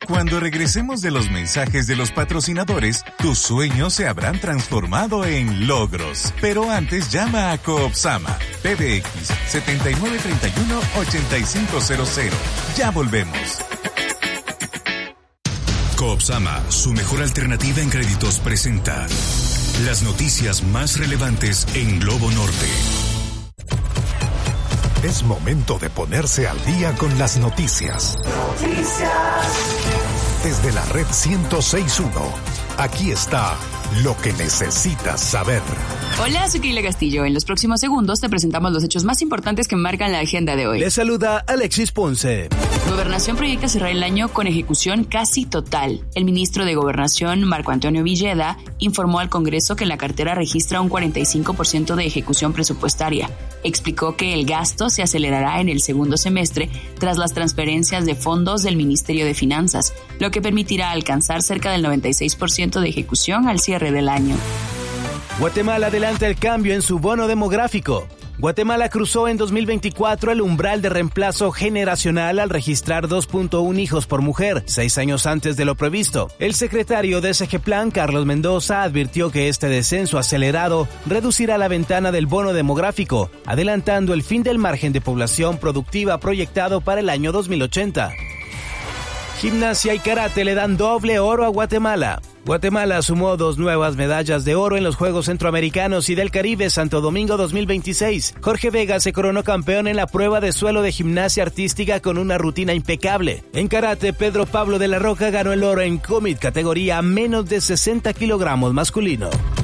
Cuando regresemos de los mensajes de los patrocinadores, tus sueños se habrán transformado en logros. Pero antes llama a Coopsama, PBX 7931-8500. Ya volvemos. Coopsama, su mejor alternativa en créditos, presenta las noticias más relevantes en Globo Norte. Es momento de ponerse al día con las noticias. Desde la red 106.1, aquí está lo que necesitas saber. Hola, soy Keila Castillo. En los próximos segundos te presentamos los hechos más importantes que marcan la agenda de hoy. Les saluda Alexis Ponce. Gobernación proyecta cerrar el año con ejecución casi total. El ministro de Gobernación, Marco Antonio Villeda, informó al Congreso que en la cartera registra un 45% de ejecución presupuestaria. Explicó que el gasto se acelerará en el segundo semestre tras las transferencias de fondos del Ministerio de Finanzas, lo que permitirá alcanzar cerca del 96% de ejecución al cierre del año. Guatemala adelanta el cambio en su bono demográfico. Guatemala cruzó en 2024 el umbral de reemplazo generacional al registrar 2.1 hijos por mujer, 6 años antes de lo previsto. El secretario de SGPlan, Carlos Mendoza, advirtió que este descenso acelerado reducirá la ventana del bono demográfico, adelantando el fin del margen de población productiva proyectado para el año 2080. Gimnasia y karate le dan doble oro a Guatemala. Guatemala sumó 2 nuevas medallas de oro en los Juegos Centroamericanos y del Caribe Santo Domingo 2026. Jorge Vega se coronó campeón en la prueba de suelo de gimnasia artística con una rutina impecable. En karate, Pedro Pablo de la Roca ganó el oro en Comit categoría menos de 60 kilogramos masculino.